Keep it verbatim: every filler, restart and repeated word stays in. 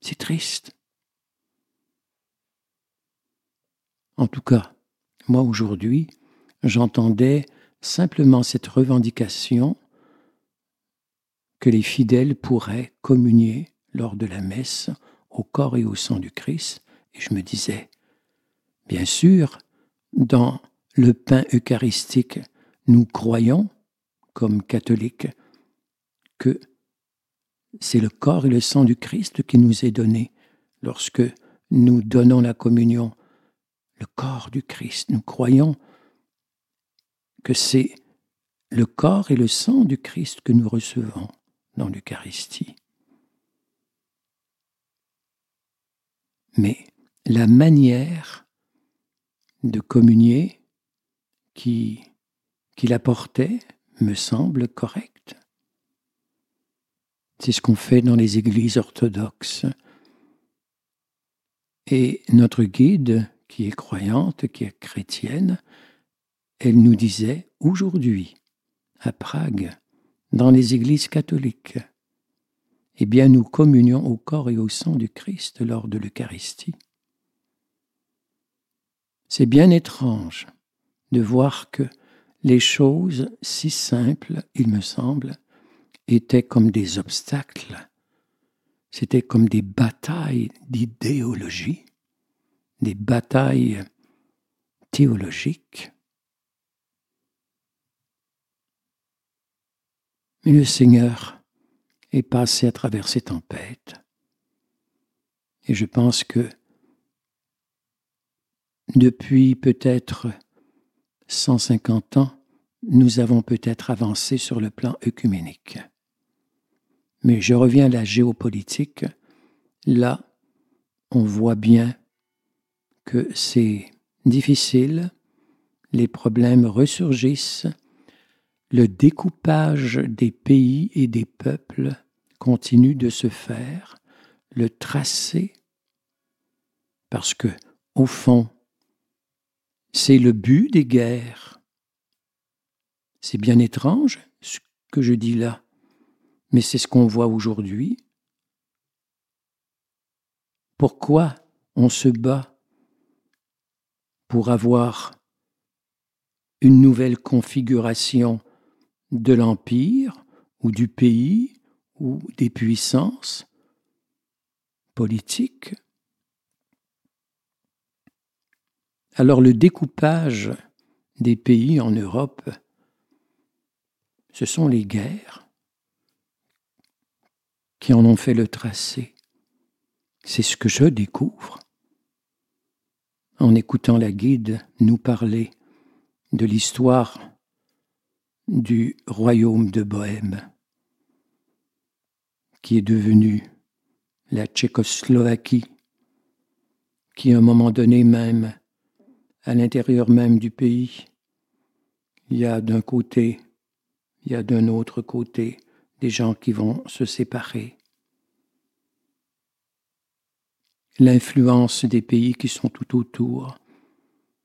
C'est triste. En tout cas, moi aujourd'hui, j'entendais simplement cette revendication que les fidèles pourraient communier lors de la messe au corps et au sang du Christ, et je me disais, bien sûr, dans le pain eucharistique, nous croyons, comme catholiques, que c'est le corps et le sang du Christ qui nous est donné lorsque nous donnons la communion. Le corps du Christ, nous croyons que c'est le corps et le sang du Christ que nous recevons dans l'Eucharistie. Mais la manière de communier qui, qu'il apportait me semble correcte. C'est ce qu'on fait dans les églises orthodoxes. Et notre guide, qui est croyante, qui est chrétienne, elle nous disait aujourd'hui, à Prague, dans les églises catholiques, eh bien nous communions au corps et au sang du Christ lors de l'Eucharistie. C'est bien étrange de voir que les choses si simples, il me semble, étaient comme des obstacles, c'était comme des batailles d'idéologie, des batailles théologiques. Mais le Seigneur est passé à travers ces tempêtes. Et je pense que depuis peut-être cent cinquante ans, nous avons peut-être avancé sur le plan œcuménique. Mais je reviens à la géopolitique. Là, on voit bien que c'est difficile, les problèmes ressurgissent, le découpage des pays et des peuples continue de se faire, le tracé, parce que, au fond, c'est le but des guerres. C'est bien étrange ce que je dis là, mais c'est ce qu'on voit aujourd'hui. Pourquoi on se bat pour avoir une nouvelle configuration de l'empire ou du pays ou des puissances politiques? Alors le découpage des pays en Europe, ce sont les guerres qui en ont fait le tracé. C'est ce que je découvre en écoutant la guide nous parler de l'histoire du royaume de Bohême, qui est devenu la Tchécoslovaquie, qui à un moment donné même, à l'intérieur même du pays, il y a d'un côté, il y a d'un autre côté des gens qui vont se séparer. L'influence des pays qui sont tout autour,